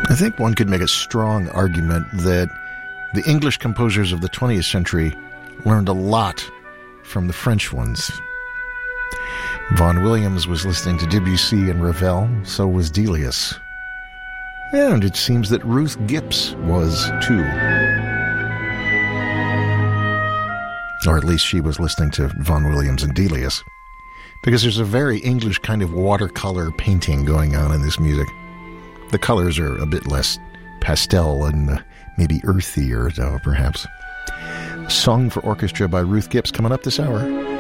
I think one could make a strong argument that the English composers of the 20th century learned a lot from the French ones. Vaughan Williams was listening to Debussy and Ravel, so was Delius. And it seems that Ruth Gibbs was too. Or at least she was listening to Vaughan Williams and Delius. Because there's a very English kind of watercolor painting going on in this music. The colors are a bit less pastel and maybe earthier, though, perhaps. Song for Orchestra by Ruth Gibbs coming up this hour.